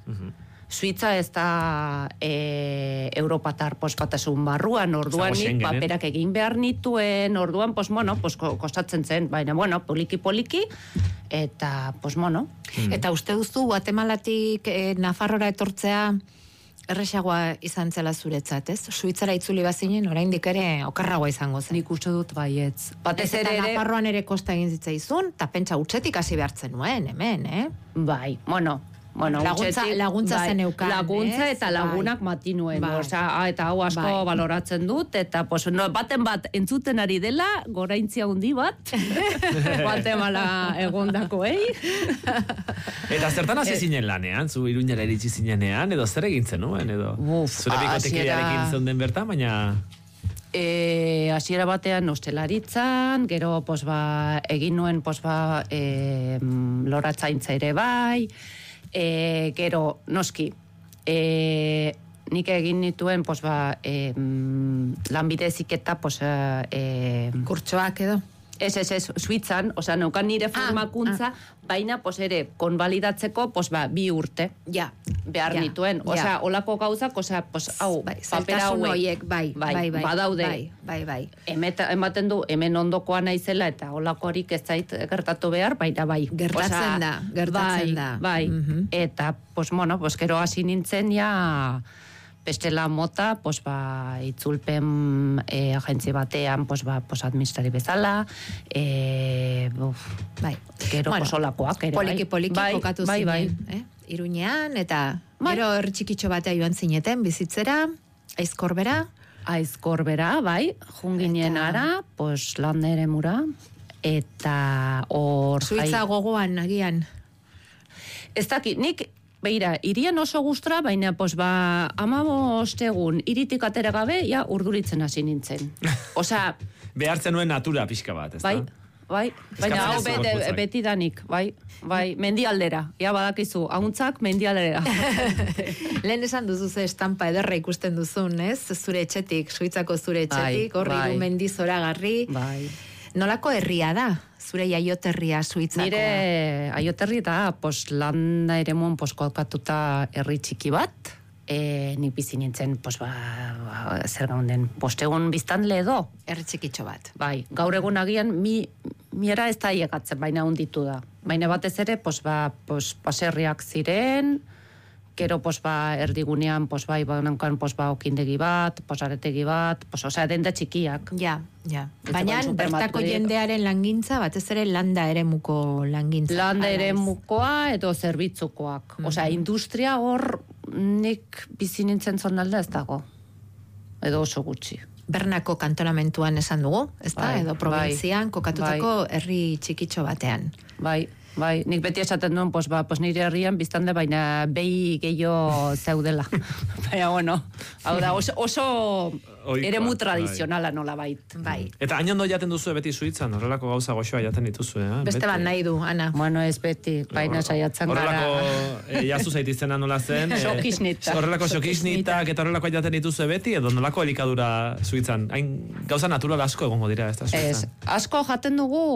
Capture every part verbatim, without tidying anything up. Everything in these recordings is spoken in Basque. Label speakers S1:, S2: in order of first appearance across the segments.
S1: Uh-huh.
S2: Suitza ez da e, Europatar posbatasun barruan, orduan nik paperak egin behar nituen, orduan, pues, bueno, pues, kostatzen zen, baina, bueno, poliki-poliki, eta, pues, bueno.
S3: Mm. Eta uste duzu, Guatemalatik eh, Nafarrora etortzea erresagoa izan zela zuretzat, ez? Suitzara itzuli bazinen, oraindik ere okarragoa izango zen.
S2: Nik uste dut baietz.
S3: Batez ere Nafarroan ere kosta egin zitzaizun, eta pentsa utzetik hasi behartzen nuen, hemen, eh?
S2: Bai, bueno, Bueno,
S3: laguntza,
S2: utxetik,
S3: laguntza
S2: bai,
S3: zen eukan,
S2: laguntza eta
S3: bai.
S2: lagunak mati nuen.
S3: Bai.
S2: Osea, eta hau asko
S3: bai.
S2: baloratzen dut, eta pues, no, baten bat entzuten ari dela, goraintzia hundi bat, Guatemala egondakoei.
S1: Eta zertan hasi zinen lanean, zu Iruñara iritsi zinenean, edo zer egin zenuen, edo
S2: Uf,
S1: zure bikotekidearekin zeunden bertan, baina...
S2: E, hasiera batean ostelaritzan, gero pues, ba, egin nuen pues, ba, e, loratzaintza ere bai, e, gero noski, e, nik egin nituen pues, ba, e, lanbide heziketa pues, e,
S3: kurtsoak edo?
S2: Ez, ez, ez, Suitzan, osea, neukan nire formakuntza, ah, ah. baina, pues, ere, konbalidatzeko, pues, ba, bi urte.
S3: Ja.
S2: Behar
S3: ja,
S2: nituen. Osea, ja. Olako gauzak, osea, pues, hau,
S3: bai,
S2: papera hauek.
S3: Bai, bai, bai, bai,
S2: badaude.
S3: Bai, bai, bai.
S2: Emeta, ematen du, hemen ondokoa naizela, eta olakorik ez zait gertatu behar, baina bai.
S3: Gertatzen osea, da, gertatzen
S2: bai,
S3: da.
S2: Bai, mm-hmm. Eta, pues, bueno, pues, gero hasi nintzen, ja... bestela mota, pues, ba, itzulpen e, agentzi batean, pues, ba, pues, administrari bezala, e, uf, bai, gero bueno, posolakoak, ere,
S3: poliki, poliki,
S2: bai,
S3: kokatu
S2: bai,
S3: zinen,
S2: bai.
S3: Eh? Iruñean, eta
S2: bai.
S3: Gero hertxikitxo batea joan zineten, bizitzera, Aizkorbera.
S2: Aizkorbera, bai, junginen eta... ara, pues, landa ere mura, eta hor...
S3: Suitza gogoan, agian.
S2: Ez dakit, nik... Beira, irian oso gustra, baina, pues, ba, amabost egun, iritik atera gabe, ja, urduritzen hasi nintzen. Osea...
S1: Behartzen nuen natura pixka bat, ez da?
S2: Bai, bai, baina hau bete, beti danik, bai, bai, mendialdera, ja, badakizu, hauntzak mendialdera.
S3: Lehen esan duzu ze estampa ederra ikusten duzun, ez? Zure etxetik, Suitzako zure etxetik, horri bai, du mendi zoragarri.
S2: Bai.
S3: Nolako herria da? Zure jaioterria Suitzakoa?
S2: Nire jaioterri da, pos, landa ere muen kolkatuta herri txiki bat, e, nik bizi nintzen, pos, ba, ba, zer gaunden, postegun biztanle edo.
S3: Herri txikitxo bat.
S2: Bai, gaur egun agian, mi, miera ez da iegatzen, baina hunditu da. Baina batez ere, pos, ba, pos, paserriak ziren, gero, pos, ba, erdigunean, pos, bai, banankan, pos, ba, okindegi bat, posaretegi bat, pos, osea, denda txikiak.
S3: Ja, ja. Baina, bertako jendearen langintza, batez ere landa eremuko langintza.
S2: Landa eremukoa edo zerbitzukoak. Mm-hmm. Osea, industria hor, nik bizi nintzen zonalda ez dago. Edo oso gutxi.
S3: Bernako kantonamentuan esan dugu, ez da?
S2: Bai,
S3: edo provintzian,
S2: bai,
S3: kokatutako herri txikitxo batean.
S2: Bai. Bai, nik beti esaten duen, pues, ba, pues nire herrian biztande, baina behi gehiago zeudela. Baina, bueno, hau da, oso, oso eremu tradizionala nola bait. Bai.
S1: Eta hain ondo jaten duzu beti Suitzan, horrelako gauza goxoa jaten dituzu, eh?
S3: Beste bat nahi du, Ana.
S2: Bueno, ez beti, baina saiatzen gara.
S1: Horrelako, e, jazu zaitizena nola zen.
S2: Xokisnita.
S1: Horrelako xokisnitak eta horrelako jaten dituzu beti, edo nolako elikadura Suitzan? Hain gauza natural asko egongo dira, ez da Suitzan?
S2: Ez, asko jaten dugu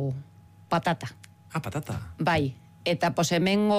S2: patata.
S1: Ah, patata.
S2: Bai, eta pos hemengo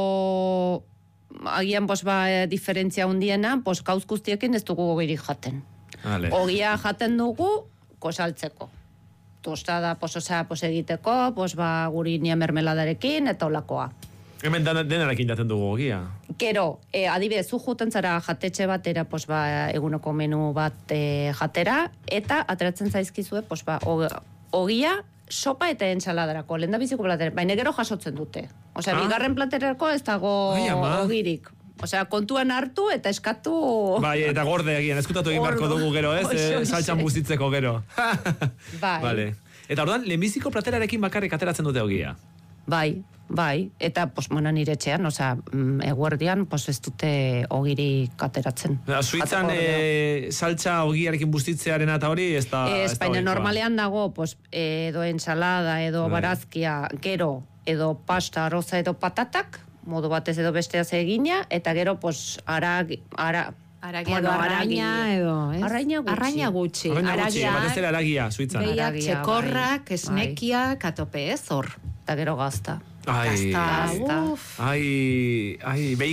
S2: agian pos ba diferentzia hundiena, pos gauz guztiekin ez dugu gogirik jaten.
S1: Vale.
S2: Ogia jaten dugu kosaltzeko. Tostada pos osea pos egiteko, pos ba gurinia mermeladarekin eta olakoa.
S1: Hemen denarekin jaten dugu ogia.
S2: Gero, e, adibidez, zu juten zara jatetxe batera, pos ba eguneko menu bat e, jatera, eta ateratzen zaizkizue, pos ba ogia, sopa eta ensaladarako, lehen da biziko platera, baina gero jasotzen dute. Osea, ah? bigarren platerako ez dago ogirik. Osea, kontuan hartu eta eskatu...
S1: Bai, eta gorde egin, eskutatu egin barko dugu gero, ez? Eh, saltxan bustitzeko gero.
S2: Bai.
S1: Vale. Eta orduan, lehenbiziko platerarekin bakarrik ateratzen dute ogia?
S2: Bai, bai. Eta, pos, bueno, nire etxean, osea, eguerdian, pos, ez dute ogirik ateratzen.
S1: Suitzan, e, saltxa ogiarekin bustitzearen eta hori, ez da...
S2: Ez, baina normalean dago, pos, edo ensalada, edo bai. Barazkia, gero, edo pasta, arroza, edo patatak, modu batez edo besteaz egina, eta gero, pos, arag, ara...
S3: Aragia bueno, edo araña edo, ez?
S2: Arraina gutxi.
S3: Arraina gutxi.
S1: Arraina gutxi, batez ere aragia, Suitzan.
S3: Behiak, txekorrak, bai. Esnekiak, atope, ez hor.
S2: Eta gero gazta.
S1: Ai,
S3: gazta,
S1: ai, ai, ai,